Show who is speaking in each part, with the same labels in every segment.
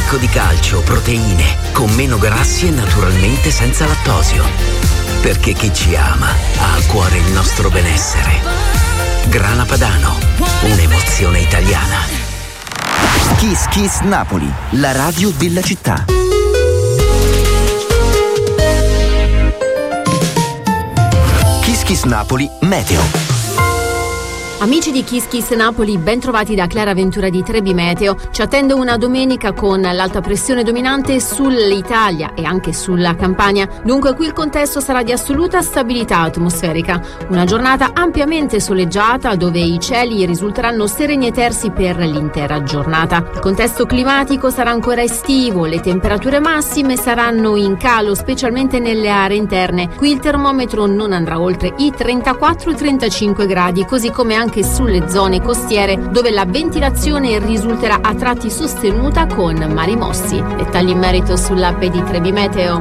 Speaker 1: ricco di calcio, proteine, con meno grassi e naturalmente senza lattosio. Perché chi ci ama ha a cuore il nostro benessere. Grana Padano, un'emozione italiana.
Speaker 2: Kiss Kiss Napoli, la radio della città. Kiss Kiss Napoli, meteo.
Speaker 3: Amici di Kiss Kiss Napoli, ben trovati da Clara Ventura di Trebi Meteo. Ci attende una domenica con l'alta pressione dominante sull'Italia e anche sulla Campania. Dunque qui il contesto sarà di assoluta stabilità atmosferica. Una giornata ampiamente soleggiata dove i cieli risulteranno sereni e tersi per l'intera giornata. Il contesto climatico sarà ancora estivo, le temperature massime saranno in calo specialmente nelle aree interne. Qui il termometro non andrà oltre i 34-35 gradi, così come anche sulle zone costiere dove la ventilazione risulterà a tratti sostenuta con mari mossi. Dettagli in merito sull'app di Trebi Meteo.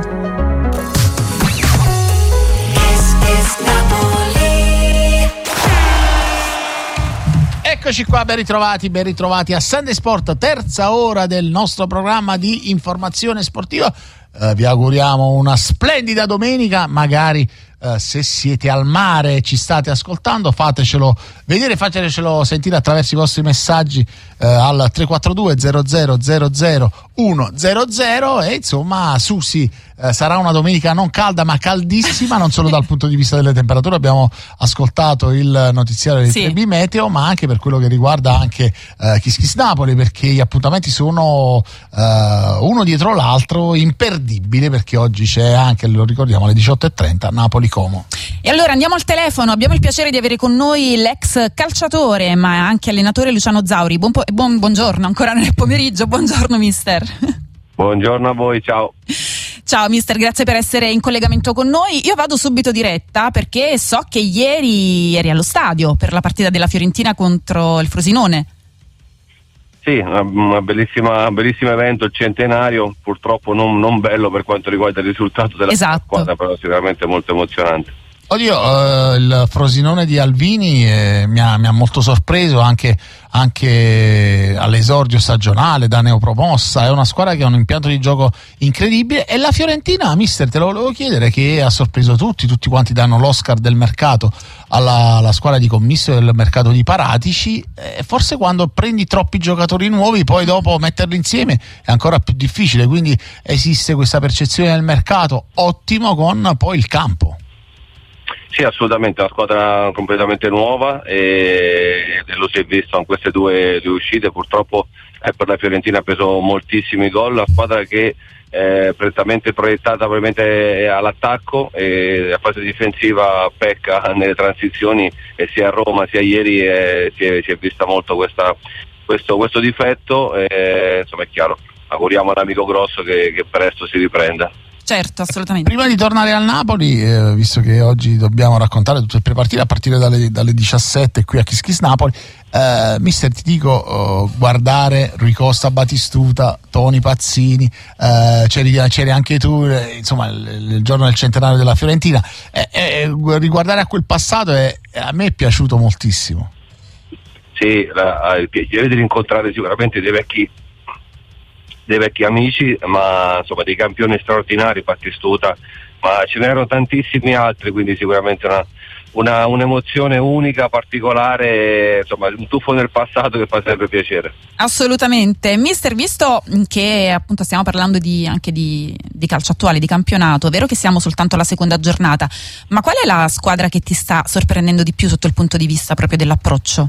Speaker 4: Eccoci qua, ben ritrovati a Sunday Sport, terza ora del nostro programma di informazione sportiva. Vi auguriamo una splendida domenica, magari se siete al mare e ci state ascoltando, fatecelo vedere, fatecelo sentire attraverso i vostri messaggi al 342 00 00 100 e insomma Susi, sarà una domenica non calda ma caldissima, non solo dal punto di vista delle temperature. Abbiamo ascoltato il notiziario di Trebi Meteo, ma anche per quello che riguarda anche Kiss Kiss Napoli, perché gli appuntamenti sono uno dietro l'altro imperdibili, perché oggi c'è anche, lo ricordiamo, alle 18:30 Napoli-Como.
Speaker 5: E allora andiamo al telefono, abbiamo il piacere di avere con noi l'ex calciatore ma anche allenatore Luciano Zauri. Buongiorno, ancora non è pomeriggio, buongiorno mister.
Speaker 6: Buongiorno a voi, ciao.
Speaker 5: Ciao mister, grazie per essere in collegamento con noi. Io vado subito diretta perché so che ieri eri allo stadio per la partita della Fiorentina contro il Frosinone.
Speaker 6: Sì, un bellissimo evento, il centenario, purtroppo non bello per quanto riguarda il risultato della squadra, però sicuramente molto emozionante.
Speaker 4: Oddio, il Frosinone di Alvini mi ha molto sorpreso anche all'esordio stagionale da neopromossa. È una squadra che ha un impianto di gioco incredibile, e la Fiorentina, mister, te lo volevo chiedere, che ha sorpreso tutti quanti danno l'Oscar del mercato alla squadra di Commisso del mercato di Paratici. Forse quando prendi troppi giocatori nuovi poi dopo metterli insieme è ancora più difficile, quindi esiste questa percezione del mercato ottimo con poi il campo.
Speaker 6: Sì, assolutamente, una squadra completamente nuova e lo si è visto in queste due uscite. Purtroppo per la Fiorentina ha preso moltissimi gol, la squadra che è prettamente proiettata probabilmente all'attacco, e la fase difensiva pecca nelle transizioni, e sia a Roma sia ieri si è vista molto questo difetto. Insomma, è chiaro, auguriamo all'amico grosso che presto si riprenda.
Speaker 5: Certo, assolutamente.
Speaker 4: Prima di tornare al Napoli, visto che oggi dobbiamo raccontare tutte le prepartite a partire dalle 17 qui a Kiss Kiss Napoli, mister, ti dico, guardare Rui Costa, Batistuta, Toni Pazzini, c'eri anche tu, insomma il giorno del centenario della Fiorentina, riguardare a quel passato a me è piaciuto moltissimo.
Speaker 6: Sì, il piacere di rincontrare sicuramente dei vecchi amici, ma insomma dei campioni straordinari, Batistuta, ma ce n'erano tantissimi altri, quindi sicuramente un'emozione unica, particolare, insomma un tuffo nel passato che fa sempre piacere.
Speaker 5: Assolutamente. Mister, visto che appunto stiamo parlando anche di calcio attuale, di campionato, è vero che siamo soltanto alla seconda giornata, ma qual è la squadra che ti sta sorprendendo di più sotto il punto di vista proprio dell'approccio?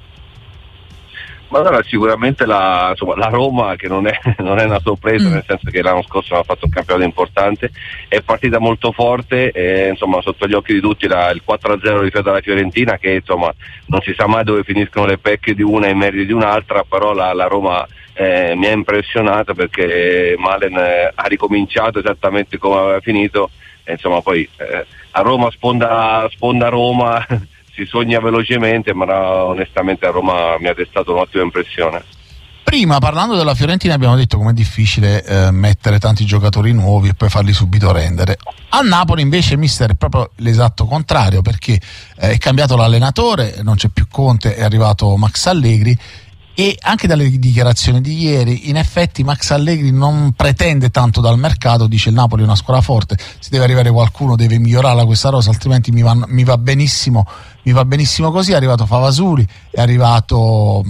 Speaker 6: Ma allora sicuramente la Roma, che non è una sorpresa, nel senso che l'anno scorso ha fatto un campionato importante, è partita molto forte, insomma sotto gli occhi di tutti il 4-0 rispetto alla Fiorentina, che insomma non si sa mai dove finiscono le pecche di una e i meriti di un'altra, però la Roma mi ha impressionato, perché Malen ha ricominciato esattamente come aveva finito, e insomma poi a Roma sponda Roma si sogna velocemente, ma onestamente a Roma mi ha destato un'ottima impressione.
Speaker 4: Prima, parlando della Fiorentina, abbiamo detto com'è difficile mettere tanti giocatori nuovi e poi farli subito rendere. A Napoli invece, mister, è proprio l'esatto contrario, perché è cambiato l'allenatore, non c'è più Conte, è arrivato Max Allegri, e anche dalle dichiarazioni di ieri in effetti Max Allegri non pretende tanto dal mercato, dice il Napoli è una squadra forte, se deve arrivare qualcuno deve migliorarla questa rosa, altrimenti mi va benissimo così. È arrivato Favasuli, è arrivato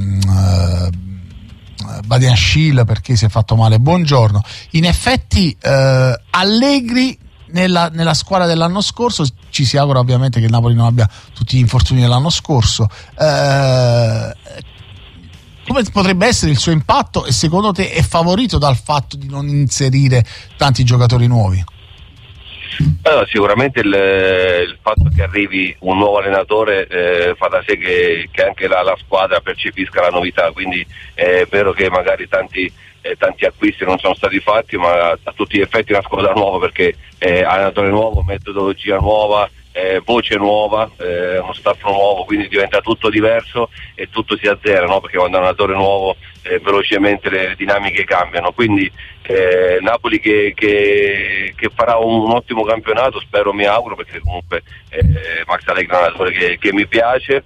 Speaker 4: Badiashile perché si è fatto male, buongiorno. In effetti Allegri nella squadra dell'anno scorso, ci si augura ovviamente che il Napoli non abbia tutti gli infortuni dell'anno scorso, come potrebbe essere il suo impatto e secondo te è favorito dal fatto di non inserire tanti giocatori nuovi?
Speaker 6: Allora, sicuramente il fatto che arrivi un nuovo allenatore fa da sé che anche la squadra percepisca la novità, quindi è vero che magari tanti acquisti non sono stati fatti, ma a tutti gli effetti è una squadra nuova perché allenatore nuovo, metodologia nuova, voce nuova, uno staff nuovo, quindi diventa tutto diverso e tutto si azzera, no? Perché quando è un allenatore nuovo velocemente le dinamiche cambiano, quindi Napoli che farà un ottimo campionato, spero, mi auguro, perché comunque Max Allegri è un allenatore che mi piace,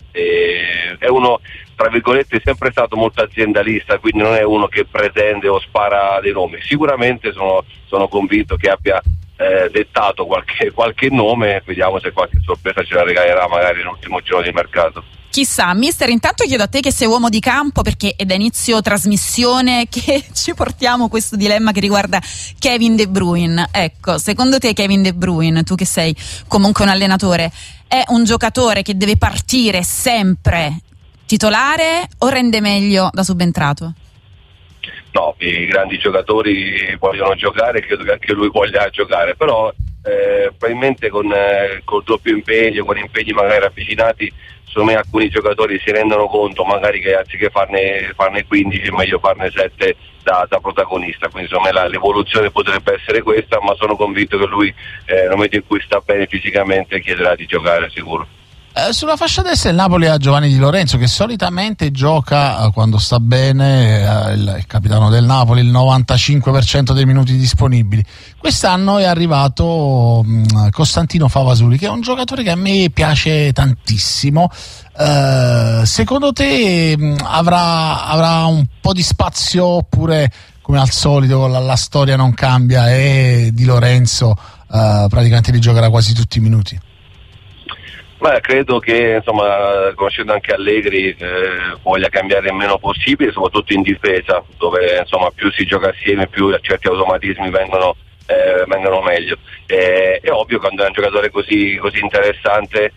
Speaker 6: è uno tra virgolette sempre stato molto aziendalista, quindi non è uno che pretende o spara dei nomi. Sicuramente sono convinto che abbia dettato qualche nome, vediamo se qualche sorpresa ce la regalerà magari nell'ultimo giorno di mercato.
Speaker 5: Chissà. Mister, intanto chiedo a te che sei uomo di campo, perché è da inizio trasmissione che ci portiamo questo dilemma che riguarda Kevin De Bruyne. Ecco, secondo te Kevin De Bruyne, tu che sei comunque un allenatore, è un giocatore che deve partire sempre titolare o rende meglio da subentrato?
Speaker 6: No, i grandi giocatori vogliono giocare, credo che anche lui voglia giocare, però probabilmente col doppio impegno, con impegni magari ravvicinati, secondo me alcuni giocatori si rendono conto magari che anziché farne 15 è meglio farne 7 da protagonista, quindi secondo me l'evoluzione potrebbe essere questa, ma sono convinto che lui nel momento in cui sta bene fisicamente chiederà di giocare sicuro.
Speaker 4: Sulla fascia destra il Napoli ha Giovanni Di Lorenzo che solitamente gioca quando sta bene, il capitano del Napoli, il 95% dei minuti disponibili. Quest'anno è arrivato Costantino Favasuli, che è un giocatore che a me piace tantissimo. Secondo te avrà un po' di spazio oppure, come al solito, la storia non cambia e Di Lorenzo praticamente li giocherà quasi tutti i minuti?
Speaker 6: Beh, credo che, insomma, conoscendo anche Allegri, voglia cambiare il meno possibile, soprattutto in difesa, dove insomma più si gioca assieme, più certi automatismi vengono meglio. È ovvio, quando è un giocatore così interessante,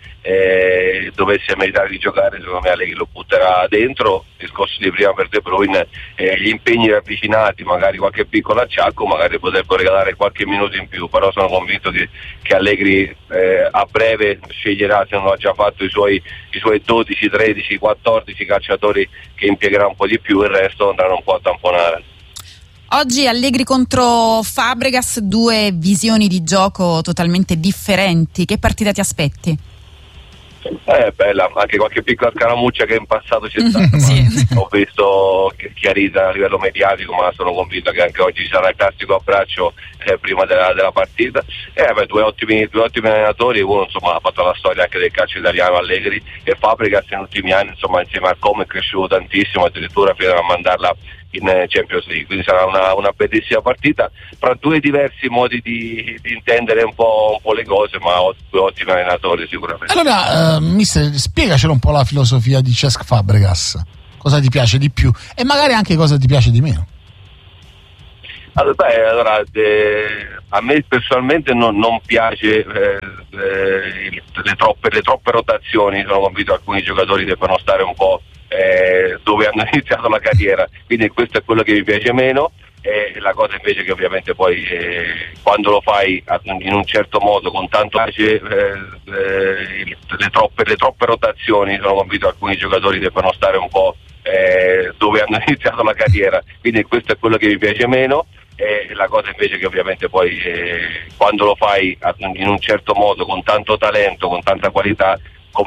Speaker 6: dovesse meritare di giocare, secondo me Allegri lo butterà dentro. Il discorso di prima per De Bruyne, gli impegni ravvicinati, magari qualche piccolo acciacco, magari potrebbero regalare qualche minuto in più, però sono convinto che Allegri a breve sceglierà, se non l'ha già fatto, i suoi 12, 13, 14 calciatori che impiegherà un po' di più, il resto andranno un po' a tamponare.
Speaker 5: Oggi Allegri contro Fabregas, due visioni di gioco totalmente differenti. Che partita ti aspetti?
Speaker 6: Bella, anche qualche piccola scaramuccia che in passato c'è stata.
Speaker 5: Sì.
Speaker 6: Ho visto chiarita a livello mediatico, ma sono convinto che anche oggi ci sarà il classico abbraccio prima della partita. Due ottimi allenatori, uno insomma ha fatto la storia anche del calcio italiano, Allegri, e Fabregas negli ultimi anni insomma insieme al Como è cresciuto tantissimo, addirittura fino a mandarla in Champions League, quindi sarà una bellissima partita fra due diversi modi di intendere un po' le cose, ma due ottimi allenatori sicuramente.
Speaker 4: Allora, mister, spiegacelo un po' la filosofia di Cesc Fabregas, cosa ti piace di più e magari anche cosa ti piace di meno.
Speaker 6: Allora, a me personalmente non piace le troppe rotazioni, sono convinto che alcuni giocatori debbano stare un po' dove hanno iniziato la carriera, quindi questo è quello che mi piace meno. La cosa invece che ovviamente poi quando lo fai in un certo modo con tanto pace, le troppe rotazioni, sono convinto che alcuni giocatori debbano stare un po' dove hanno iniziato la carriera, quindi questo è quello che mi piace meno. La cosa invece che ovviamente poi quando lo fai in un certo modo con tanto talento, con tanta qualità,